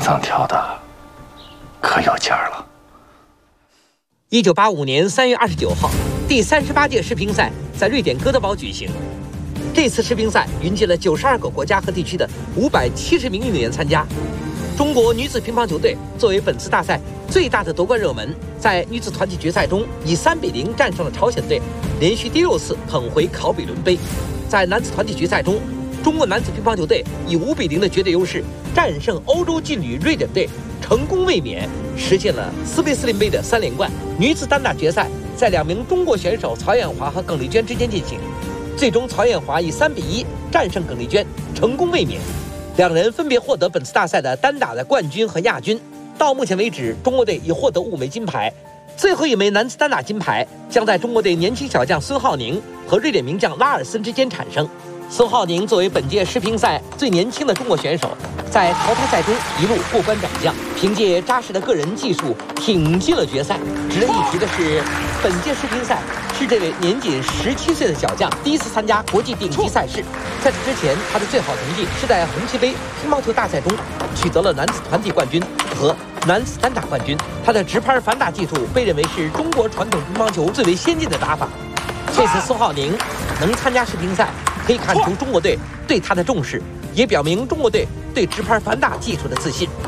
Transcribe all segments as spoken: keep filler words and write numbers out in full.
脏跳的可有劲儿了。 一九八五年三月二十九号，第三十八届世乒赛在瑞典哥德堡举行。这次世乒赛云集了九十二个国家和地区的五百七十名运动员参加。中国女子乒乓球队作为本次大赛最大的夺冠热门，在女子团体决赛中以三比零战胜了朝鲜队，连续第六次捧回考比伦杯。在男子团体决赛中，中国男子乒乓球队以五比零的绝对优势战胜欧洲劲旅瑞典队，成功卫冕，实现了斯贝斯林杯的三连冠。女子单打决赛在两名中国选手曹艳华和耿丽娟之间进行，最终曹艳华以三比一战胜耿丽娟，成功卫冕。两人分别获得本次大赛的单打的冠军和亚军。到目前为止，中国队已获得五枚金牌，最后一枚男子单打金牌将在中国队年轻小将孙浩宁和瑞典名将拉尔森之间产生。孙浩宁作为本届世乒赛最年轻的中国选手，在淘汰赛中一路过关斩将，凭借扎实的个人技术挺进了决赛。值得一提的是，本届世乒赛是这位年仅十七岁的小将第一次参加国际顶级赛事。在这之前，他的最好成绩是在红旗杯乒乓球大赛中取得了男子团体冠军和男子单打冠军。他的直拍反打技术被认为是中国传统乒乓球最为先进的打法。这次孙浩宁能参加世乒赛，可以看出中国队对他的重视，也表明中国队对直拍反打技术的自信。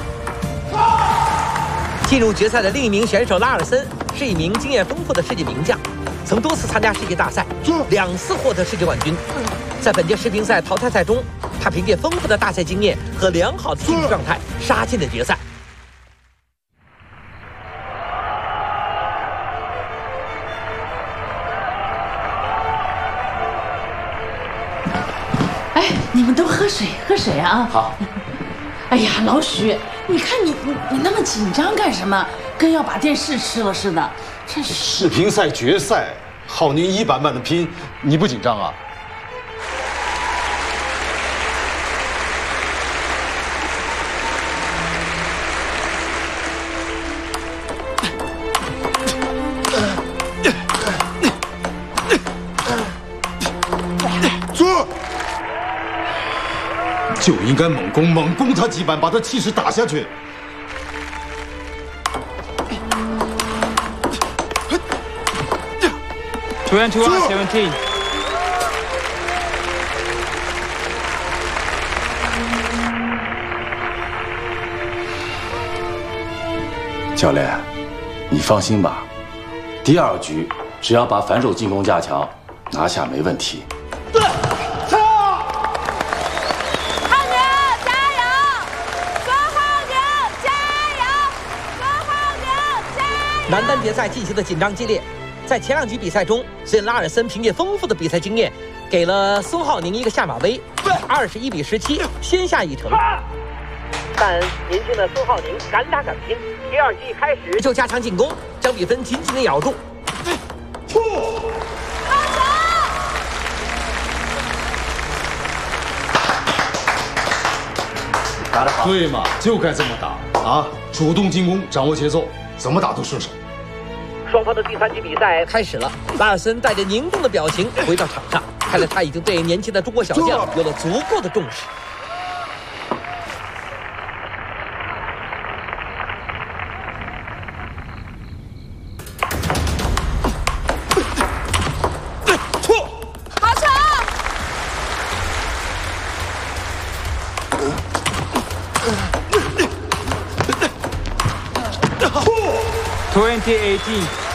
进入决赛的另一名选手拉尔森是一名经验丰富的世界名将，曾多次参加世界大赛，两次获得世界冠军。在本届世乒赛淘汰赛中，他凭借丰富的大赛经验和良好的竞技状态杀进了决赛。 哎，你们都喝水，喝水啊！ 好。 哎呀，老许，你看你你你那么紧张干什么？跟要把电视吃了似的，真是。 世乒赛决赛，浩宁一板板的拼，你不紧张啊？ 坐。 就应该猛攻，猛攻他几板，把他气势打下去。 twenty-one seventeen。 教练，你放心吧，第二局只要把反手进攻加强，拿下没问题。 男单决赛进行的紧张激烈，在前两局比赛中，虽然拉尔森凭借丰富的比赛经验，给了孙浩宁一个下马威，二十一比十七先下一城。但年轻的孙浩宁敢打敢拼，第二局一开始就加强进攻，将比分紧紧的咬住。 打得好，对嘛，就该这么打啊！主动进攻，掌握节奏，怎么打都顺手。 双方的第三局比赛开始了，拉尔森带着凝重的表情回到场上，看来他已经对年轻的中国小将有了足够的重视。 好球 twenty eighteen。